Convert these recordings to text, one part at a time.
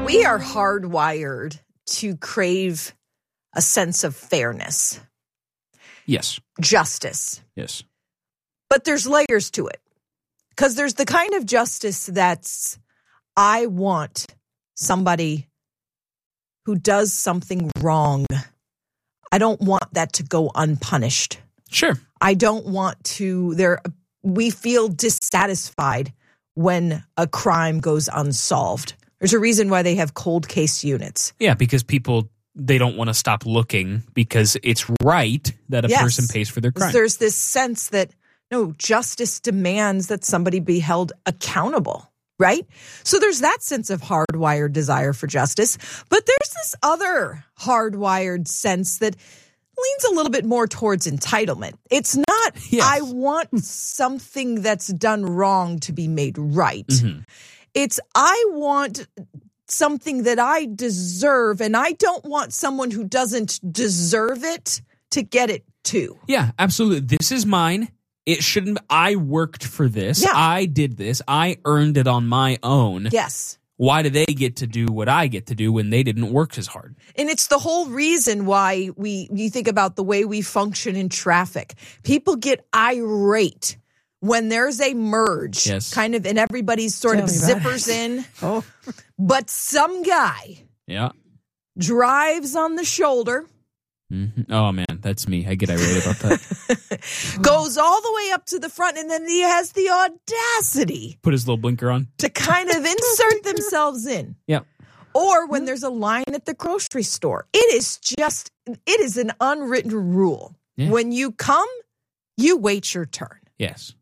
We are hardwired to crave a sense of fairness. Yes. Justice. Yes. But there's layers to it. Because there's the kind of justice that's, I want somebody who does something wrong. I don't want that to go unpunished. Sure. I don't want to, we feel dissatisfied when a crime goes unsolved. There's a reason why they have cold case units. Yeah, because people, they don't want to stop looking because it's right that a person pays for their crime. There's this sense that, no, justice demands that somebody be held accountable, right? So there's that sense of hardwired desire for justice. But there's this other hardwired sense that leans a little bit more towards entitlement. It's not, I want something that's done wrong to be made right. Mm-hmm. It's, I want something that I deserve, and I don't want someone who doesn't deserve it to get it too. Yeah, absolutely. This is mine. It shouldn't, I worked for this. Yeah. I did this. I earned it on my own. Yes. Why do they get to do what I get to do when they didn't work as hard? And it's the whole reason why you think about the way we function in traffic. People get irate when there's a merge, kind of, and everybody's sort of zippers in. But some guy drives on the shoulder. Mm-hmm. Oh, man, that's me. I get irate about that. Goes all the way up to the front, and then he has the audacity. Put his little blinker on. To kind of insert themselves in. Yeah. Or when there's a line at the grocery store. It is an unwritten rule. Yeah. When you come, you wait your turn. Yes.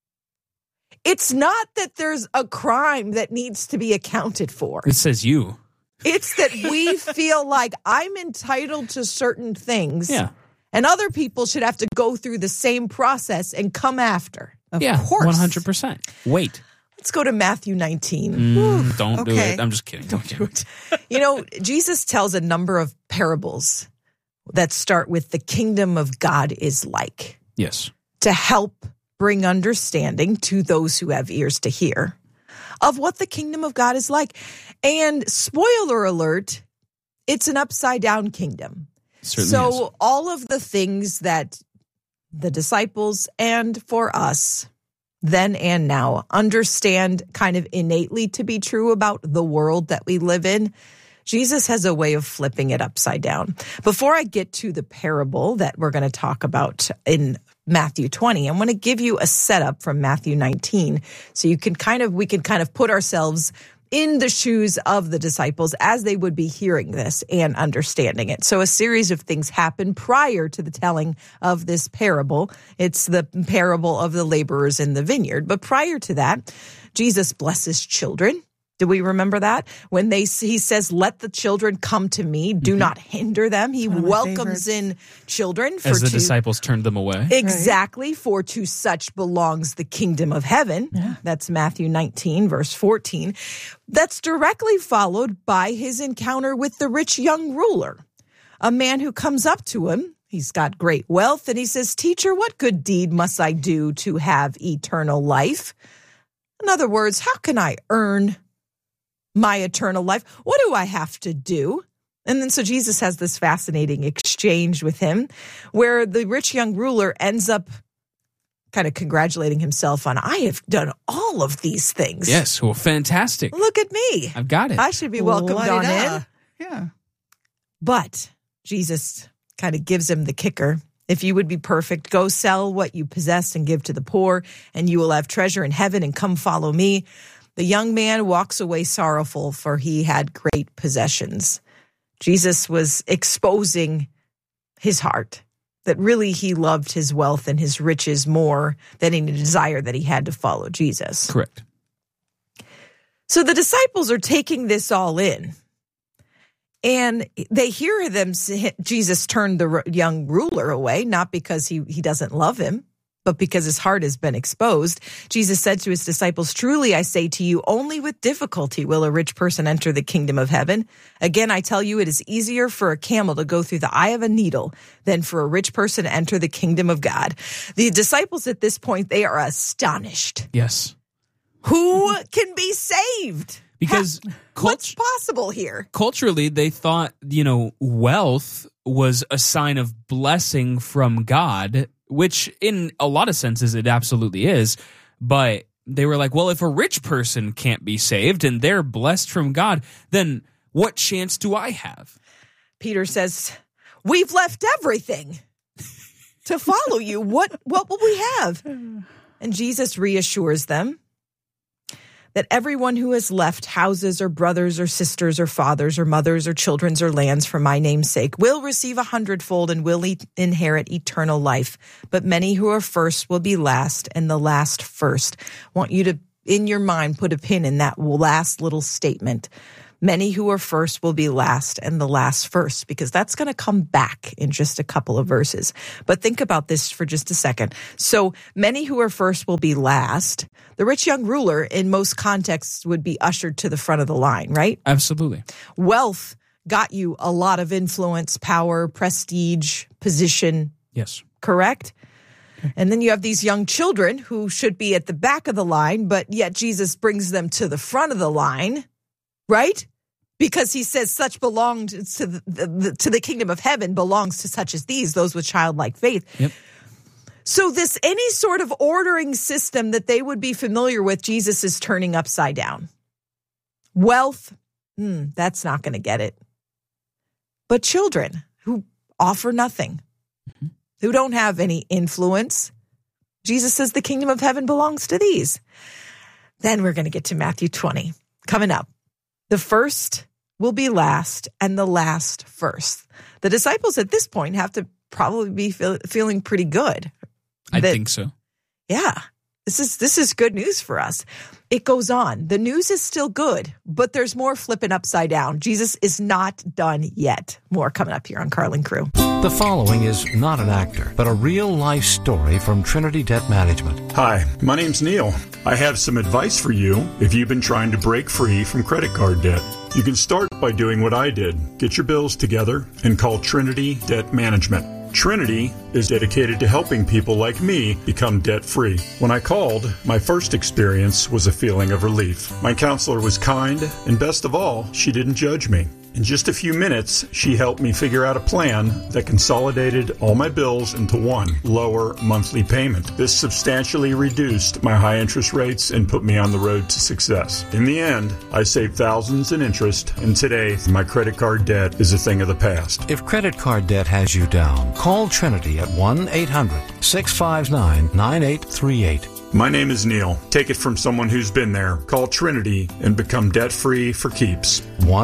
It's not that there's a crime that needs to be accounted for. It says you. It's that we feel like I'm entitled to certain things. Yeah. And other people should have to go through the same process and come after. Of course. 100%. Wait. Let's go to Matthew 19. Don't do it. I'm just kidding. Don't do it. You know, Jesus tells a number of parables that start with the kingdom of God is like. Yes. To help bring understanding to those who have ears to hear of what the kingdom of God is like. And spoiler alert, it's an upside down kingdom. Certainly is. All of the things that the disciples and for us then and now understand kind of innately to be true about the world that we live in, Jesus has a way of flipping it upside down. Before I get to the parable that we're going to talk about in Matthew 20, I want to give you a setup from Matthew 19 so we can kind of put ourselves in the shoes of the disciples as they would be hearing this and understanding it. So a series of things happen prior to the telling of this parable. It's the parable of the laborers in the vineyard. But prior to that, Jesus blesses children. Do we remember that? When he says, let the children come to me, do not hinder them. He welcomes in children. As the disciples turned them away. Exactly. Right. For to such belongs the kingdom of heaven. Yeah. That's Matthew 19, verse 14. That's directly followed by his encounter with the rich young ruler, a man who comes up to him. He's got great wealth, and he says, Teacher, what good deed must I do to have eternal life? In other words, how can I earn my eternal life? What do I have to do? And then so Jesus has this fascinating exchange with him where the rich young ruler ends up kind of congratulating himself on, I have done all of these things. Yes, well, fantastic. Look at me. I've got it. I should be welcomed on in. Yeah. But Jesus kind of gives him the kicker. If you would be perfect, go sell what you possess and give to the poor, and you will have treasure in heaven, and come follow me. The young man walks away sorrowful, for he had great possessions. Jesus was exposing his heart, that really he loved his wealth and his riches more than any desire that he had to follow Jesus. Correct. So the disciples are taking this all in, and they hear Jesus turn the young ruler away, not because he doesn't love him, but because his heart has been exposed. Jesus said to his disciples, Truly I say to you, only with difficulty will a rich person enter the kingdom of heaven. Again, I tell you, it is easier for a camel to go through the eye of a needle than for a rich person to enter the kingdom of God. The disciples at this point, they are astonished. Yes. Who can be saved? Because what's possible here? Culturally, they thought, wealth was a sign of blessing from God, which in a lot of senses it absolutely is. But they were like, well, if a rich person can't be saved and they're blessed from God, then what chance do I have? Peter says, we've left everything to follow you. What will we have? And Jesus reassures them that everyone who has left houses or brothers or sisters or fathers or mothers or children or lands for my name's sake will receive 100-fold and will inherit eternal life. But many who are first will be last, and the last first. I want you to, in your mind, put a pin in that last little statement. Many who are first will be last, and the last first, because that's going to come back in just a couple of verses. But think about this for just a second. So many who are first will be last. The rich young ruler, in most contexts, would be ushered to the front of the line, right? Absolutely. Wealth got you a lot of influence, power, prestige, position. Yes. Correct? And then you have these young children who should be at the back of the line, but yet Jesus brings them to the front of the line, right? Because he says such belong to the kingdom of heaven belongs to such as these, those with childlike faith. Yep. So any sort of ordering system that they would be familiar with, Jesus is turning upside down. Wealth, that's not going to get it. But children who offer nothing, who don't have any influence, Jesus says the kingdom of heaven belongs to these. Then we're going to get to Matthew 20 coming up. The first will be last, and the last first. The disciples at this point have to probably be feeling pretty good. I think so. Yeah, this is good news for us. It goes on. The news is still good, but there's more flipping upside down. Jesus is not done yet. More coming up here on Carlin Crew. The following is not an actor, but a real-life story from Trinity Debt Management. Hi, my name's Neil. I have some advice for you if you've been trying to break free from credit card debt. You can start by doing what I did. Get your bills together and call Trinity Debt Management. Trinity is dedicated to helping people like me become debt-free. When I called, my first experience was a feeling of relief. My counselor was kind, and best of all, she didn't judge me. In just a few minutes, she helped me figure out a plan that consolidated all my bills into one lower monthly payment. This substantially reduced my high interest rates and put me on the road to success. In the end, I saved thousands in interest, and today, my credit card debt is a thing of the past. If credit card debt has you down, call Trinity at 1-800-659-9838. My name is Neil. Take it from someone who's been there. Call Trinity and become debt-free for keeps.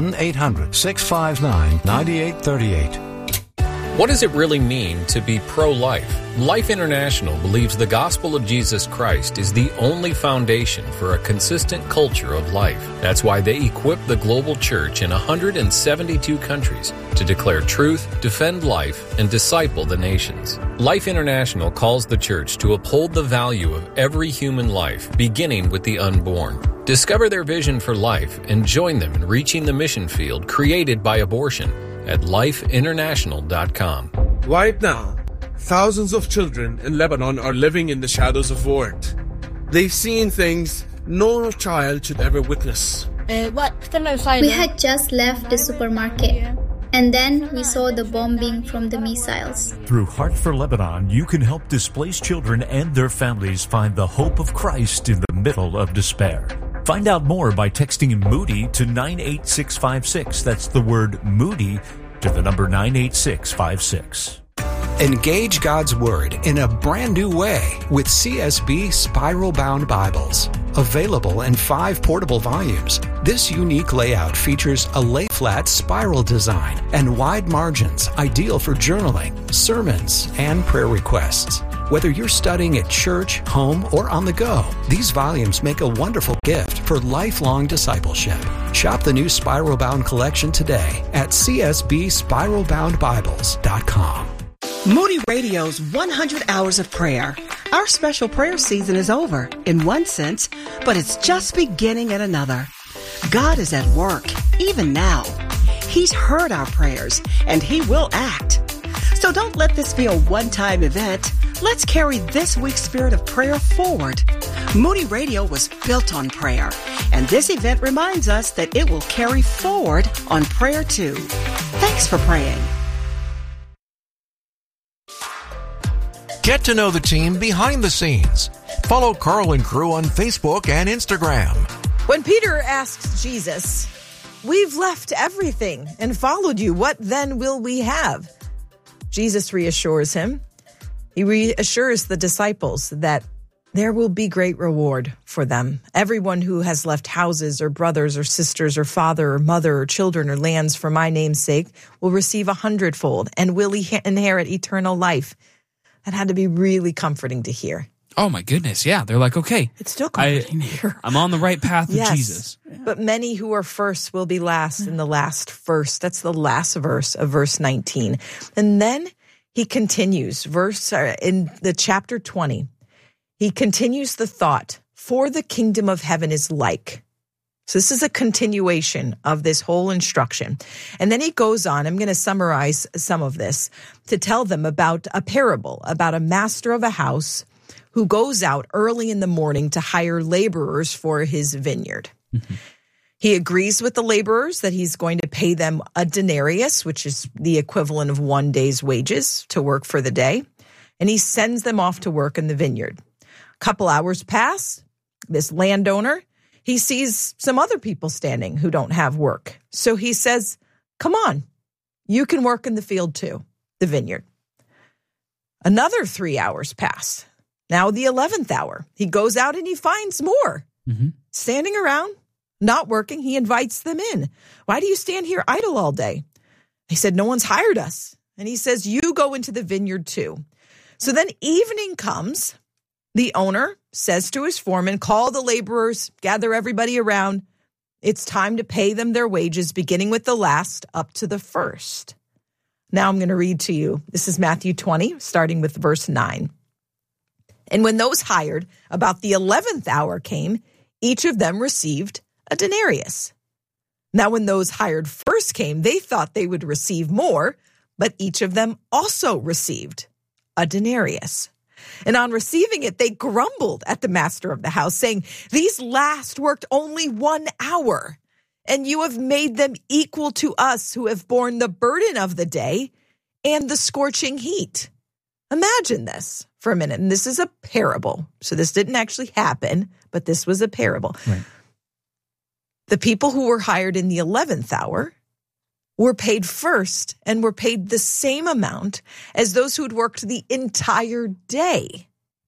1-800-659-9838. What does it really mean to be pro-life? Life International believes the gospel of Jesus Christ is the only foundation for a consistent culture of life. That's why they equip the global church in 172 countries to declare truth, defend life, and disciple the nations. Life International calls the church to uphold the value of every human life, beginning with the unborn. Discover their vision for life and join them in reaching the mission field created by abortion at lifeinternational.com. Right now, thousands of children in Lebanon are living in the shadows of war. They've seen things no child should ever witness. We had just left the supermarket, and then we saw the bombing from the missiles. Through Heart for Lebanon, you can help displaced children and their families find the hope of Christ in the middle of despair. Find out more by texting Moody to 98656. That's the word Moody to the number 98656. Engage God's Word in a brand new way with CSB Spiral Bound Bibles. Available in 5 portable volumes, this unique layout features a lay-flat spiral design and wide margins ideal for journaling, sermons, and prayer requests. Whether you're studying at church, home, or on the go, these volumes make a wonderful gift for lifelong discipleship. Shop the new Spiral Bound collection today at csbspiralboundbibles.com. Moody Radio's 100 Hours of Prayer. Our special prayer season is over, in one sense, but it's just beginning in another. God is at work, even now. He's heard our prayers, and He will act. So don't let this be a one-time event. Let's carry this week's spirit of prayer forward. Moody Radio was built on prayer, and And this event reminds us that it will carry forward on prayer too. Thanks for praying. Get to know the team behind the scenes. Follow Carl and Crew on Facebook and Instagram. When Peter asked Jesus, "We've left everything and followed you. What then will we have?" Jesus reassures him. He reassures the disciples that there will be great reward for them. Everyone who has left houses or brothers or sisters or father or mother or children or lands for my name's sake will receive 100-fold and will inherit eternal life. That had to be really comforting to hear. Oh my goodness, yeah. They're like, okay. It's still comforting to hear. I'm on the right path with Jesus. But many who are first will be last, and the last first. That's the last verse of verse 19. And then he continues, in the chapter 20, he continues the thought, for the kingdom of heaven is like. So this is a continuation of this whole instruction. And then he goes on, I'm going to summarize some of this, to tell them about a parable, about a master of a house who goes out early in the morning to hire laborers for his vineyard. Mm-hmm. He agrees with the laborers that he's going to pay them a denarius, which is the equivalent of 1 day's wages to work for the day. And he sends them off to work in the vineyard. A couple hours pass. This landowner, he sees some other people standing who don't have work. So he says, come on, you can work in the field too, the vineyard. Another 3 hours pass. Now the 11th hour, he goes out and he finds more standing around, not working. He invites them in. Why do you stand here idle all day? He said, no one's hired us. And he says, you go into the vineyard too. So then evening comes. The owner says to his foreman, call the laborers, gather everybody around. It's time to pay them their wages, beginning with the last up to the first. Now I'm going to read to you. This is Matthew 20, starting with verse 9. And when those hired about the 11th hour came, each of them received a denarius. Now when those hired first came, they thought they would receive more, but each of them also received a denarius. And on receiving it, they grumbled at the master of the house, saying, these last worked only 1 hour, and you have made them equal to us who have borne the burden of the day and the scorching heat. Imagine this for a minute. And this is a parable. So this didn't actually happen, but this was a parable. Right. The people who were hired in the 11th hour were paid first and were paid the same amount as those who had worked the entire day.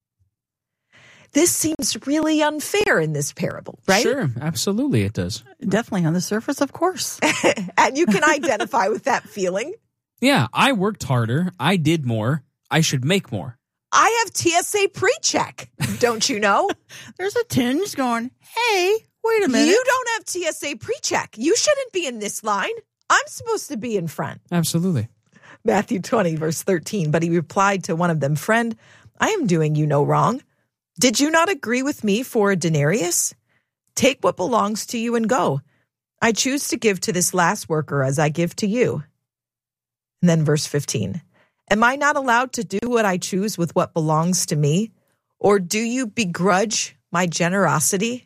This seems really unfair in this parable, right? Sure, absolutely it does. Definitely on the surface, of course. And you can identify with that feeling. Yeah, I worked harder. I did more. I should make more. I have TSA pre-check, don't you know? There's a tinge going, hey, wait a minute. You don't have TSA pre-check. You shouldn't be in this line. I'm supposed to be in front. Absolutely. Matthew 20, verse 13. But he replied to one of them, friend, I am doing you no wrong. Did you not agree with me for a denarius? Take what belongs to you and go. I choose to give to this last worker as I give to you. And then verse 15. Am I not allowed to do what I choose with what belongs to me? Or do you begrudge my generosity?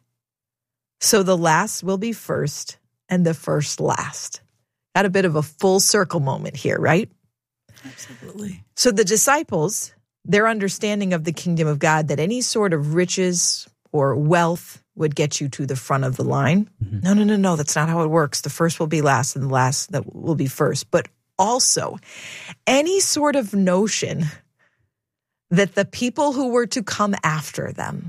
So the last will be first and the first last. Got a bit of a full circle moment here, right? Absolutely. So the disciples, their understanding of the kingdom of God, that any sort of riches or wealth would get you to the front of the line. Mm-hmm. No. That's not how it works. The first will be last and the last that will be first. But also, any sort of notion that the people who were to come after them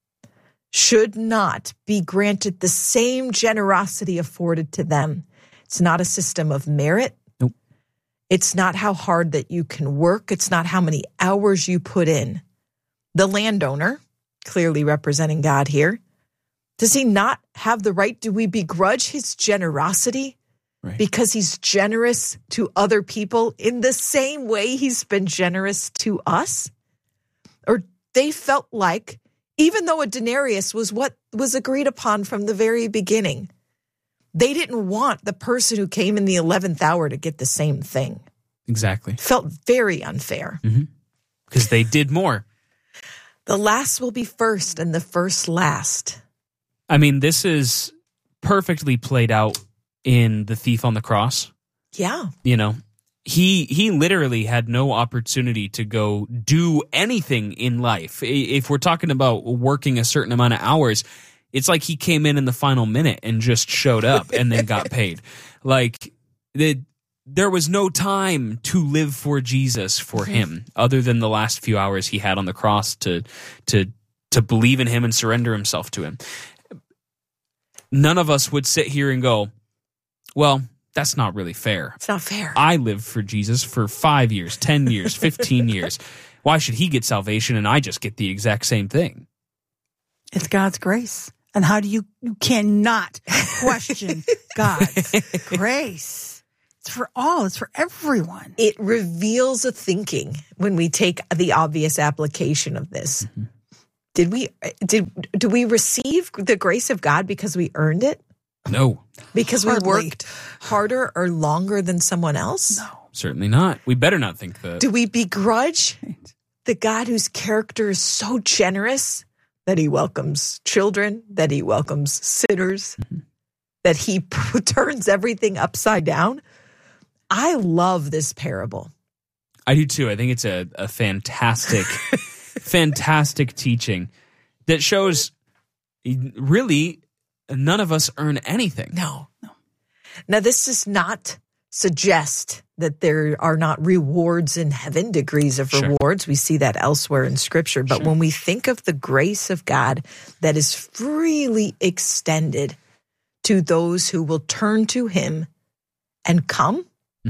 should not be granted the same generosity afforded to them. It's not a system of merit. Nope. It's not how hard that you can work. It's not how many hours you put in. The landowner, clearly representing God here, does he not have the right? Do we begrudge his generosity? Right. Because he's generous to other people in the same way he's been generous to us? Or they felt like, even though a denarius was what was agreed upon from the very beginning, they didn't want the person who came in the 11th hour to get the same thing. Exactly. Felt very unfair. Because they did more. The last will be first and the first last. I mean, this is perfectly played out in The Thief on the Cross. Yeah. You know, he literally had no opportunity to go do anything in life. If we're talking about working a certain amount of hours, it's like he came in the final minute and just showed up and then got paid. Like, there was no time to live for Jesus for him, other than the last few hours he had on the cross to believe in him and surrender himself to him. None of us would sit here and go, well, that's not really fair. It's not fair. I lived for Jesus for 5 years, 10 years, 15 years. Why should he get salvation and I just get the exact same thing? It's God's grace. And how do you cannot question God's grace? It's for all. It's for everyone. It reveals a thinking when we take the obvious application of this. Mm-hmm. Do we receive the grace of God because we earned it? No. Because we worked harder or longer than someone else? No. Certainly not. We better not think that. Do we begrudge the God whose character is so generous that he welcomes children, that he welcomes sinners, that he turns everything upside down? I love this parable. I do too. I think it's a fantastic, fantastic teaching that shows really none of us earn anything. No. Now, this does not suggest that there are not rewards in heaven, degrees of rewards. We see that elsewhere in Scripture. But when we think of the grace of God that is freely extended to those who will turn to him and come,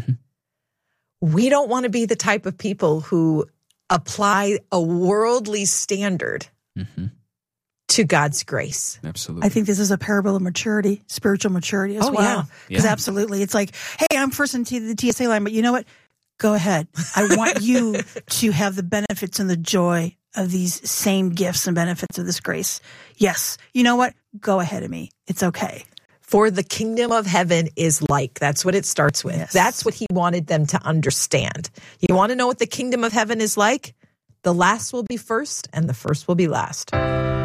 we don't want to be the type of people who apply a worldly standard to God's grace. Absolutely. I think this is a parable of maturity, spiritual maturity as well. Because absolutely, it's like, hey, I'm first into the TSA line, but you know what? Go ahead. I want you to have the benefits and the joy of these same gifts and benefits of this grace. Yes. You know what? Go ahead of me. It's okay. For the kingdom of heaven is like. That's what it starts with. Yes. That's what he wanted them to understand. You want to know what the kingdom of heaven is like? The last will be first and the first will be last.